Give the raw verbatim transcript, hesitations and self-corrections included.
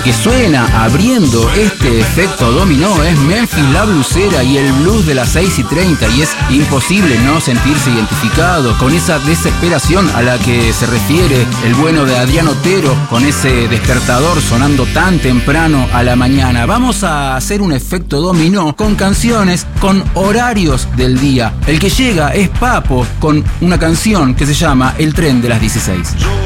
que suena abriendo este efecto dominó es Memphis La Blusera y el blues de las seis y treinta, y es imposible no sentirse identificado con esa desesperación a la que se refiere el bueno de Adrián Otero, con ese despertador sonando tan temprano a la mañana. Vamos a hacer un efecto dominó con canciones con horarios del día. El que llega es Papo con una canción que se llama El tren de las dieciséis.